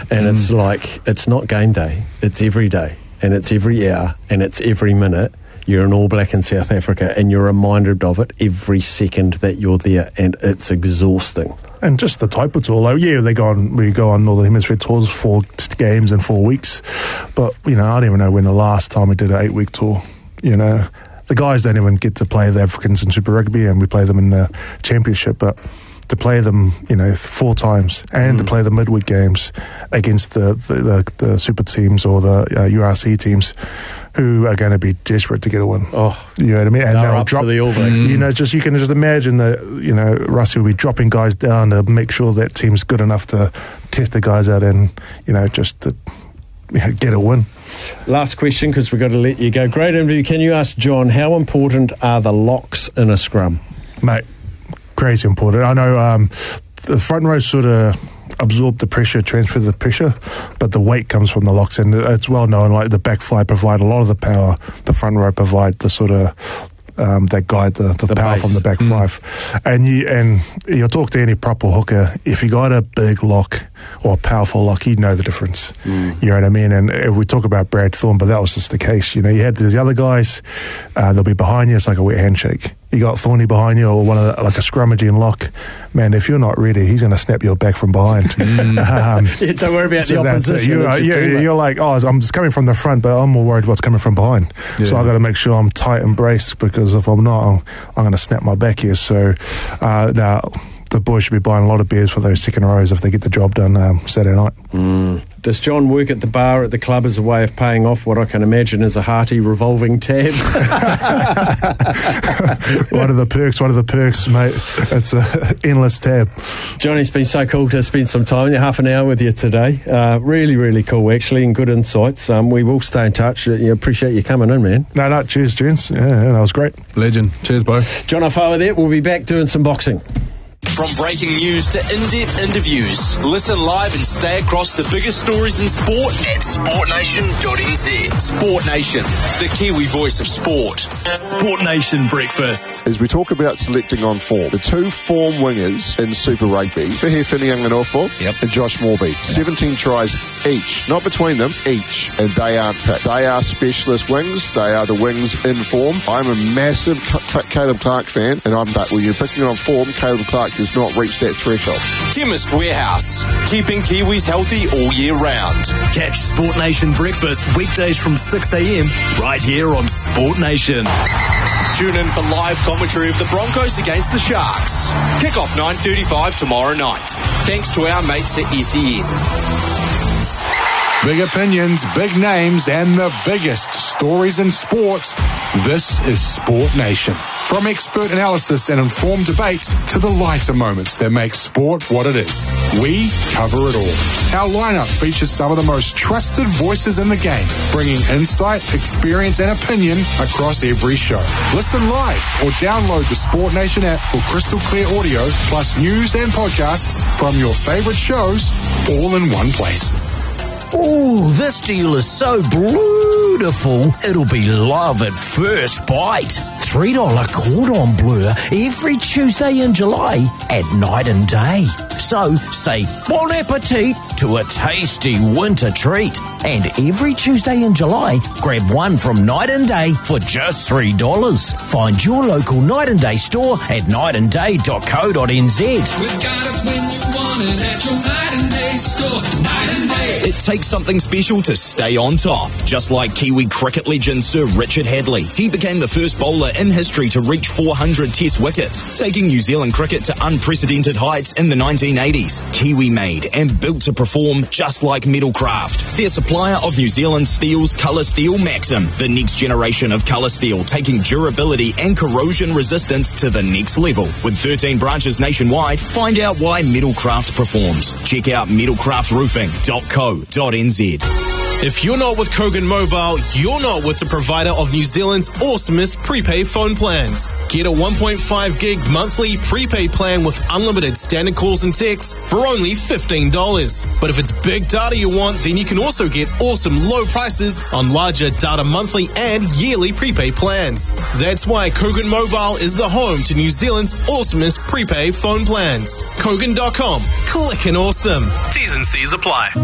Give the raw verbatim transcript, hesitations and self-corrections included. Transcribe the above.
And mm. it's like, it's not game day, it's every day, and it's every hour, and it's every minute. You're an All Black in South Africa, and you're reminded of it every second that you're there, and it's exhausting. And just the type of tour, like, yeah, they go on, we go on Northern Hemisphere tours, four t- games in four weeks. But, you know, I don't even know when the last time we did an eight-week tour, you know. The guys don't even get to play the Africans in Super Rugby, and we play them in the Championship, but to play them, you know, four times, and mm. to play the midweek games against the, the, the, the super teams or the uh, U R C teams, who are going to be desperate to get a win. Oh, you know what I mean? And they'll up drop for the All Blacks. You know, just you can just imagine that. You know, Rusty will be dropping guys down to make sure that team's good enough to test the guys out, and you know, just to you know, get a win. Last question, because we've got to let you go. Great interview. Can you ask John, how important are the locks in a scrum, mate? Crazy important. I know um, the front row sort of absorb the pressure, transfer the pressure, but the weight comes from the locks, and it's well known, like the back fly provide a lot of the power, the front row provide the sort of um, that guide the, the, the power base from the back mm. five. And you and you'll talk to any proper hooker, if you got a big lock or a powerful lock, you know the difference. Mm. You know what I mean? And if we talk about Brad Thorne, but that was just the case. You know, you had these other guys, uh, they'll be behind you, it's like a wet handshake. You got Thorny behind you, or one of the, like a scrummaging lock. Man, if you're not ready, he's going to snap your back from behind. Mm. um, yeah, don't worry about so the opposition. You are, yeah, you're like, oh, I'm just coming from the front, but I'm more worried what's coming from behind. Yeah. So I've got to make sure I'm tight and braced, because if I'm not, I'm, I'm going to snap my back here. So uh, now the boys should be buying a lot of beers for those second rows if they get the job done um, Saturday night. Mm. Does John work at the bar at the club as a way of paying off what I can imagine is a hearty revolving tab? One of the perks, one of the perks, mate. It's an endless tab. Johnny, it's been so cool to spend some time, half an hour with you today. Uh, really, really cool, actually, and good insights. Um, we will stay in touch. You appreciate you coming in, man. No, no, cheers, gents. Yeah, yeah, that was great. Legend. Cheers, bro. John Afawa there. We'll be back doing some boxing. From breaking news to in-depth interviews, listen live and stay across the biggest stories in sport at sport nation dot n z. Sport Nation, the Kiwi voice of sport. Sport Nation Breakfast. As we talk about selecting on form, the two form wingers in Super Rugby, Whihi Whinianganofo yep. and Josh Moorby, seventeen tries each, not between them, each, and they aren't picked. They are specialist wings, they are the wings in form. I'm a massive C- Caleb Clark fan, and I'm but when you're picking on form, Caleb Clark does not reach that threshold. Chemist Warehouse, keeping Kiwis healthy all year round. Catch Sport Nation Breakfast weekdays from six a.m. right here on Sport Nation. Tune in for live commentary of the Broncos against the Sharks. Kick off nine thirty-five tomorrow night. Thanks to our mates at S E N. Big opinions, big names, and the biggest stories in sports. This is Sport Nation. From expert analysis and informed debates to the lighter moments that make sport what it is, we cover it all. Our lineup features some of the most trusted voices in the game, bringing insight, experience, and opinion across every show. Listen live or download the Sport Nation app for crystal clear audio, plus news and podcasts from your favorite shows, all in one place. Ooh, this deal is so beautiful, it'll be love at first bite. three dollars cordon bleu every Tuesday in July at night and day. So say bon appetit to a tasty winter treat. And every Tuesday in July, grab one from Night and Day for just three dollars. Find your local Night and Day store at night and day dot co dot n z. We've got it when you want it at your Night and Day store. Night and Day. It takes something special to stay on top. Just like Kiwi cricket legend Sir Richard Hadley. He became the first bowler in history to reach four hundred test wickets, taking New Zealand cricket to unprecedented heights in the nineteen eighties. Kiwi made and built to perform just like Metalcraft. Their supplier of New Zealand Steel's Colour Steel Maxim, the next generation of colour steel, taking durability and corrosion resistance to the next level. With thirteen branches nationwide, find out why Metalcraft performs. Check out metalcraft roofing dot co dot n z. If you're not with Kogan Mobile, you're not with the provider of New Zealand's awesomest prepaid phone plans. Get a one point five gig monthly prepaid plan with unlimited standard calls and texts for only fifteen dollars. But if it's big data you want, then you can also get awesome low prices on larger data monthly and yearly prepaid plans. That's why Kogan Mobile is the home to New Zealand's awesomest prepaid phone plans. Kogan dot com. Click and awesome. T's and C's apply.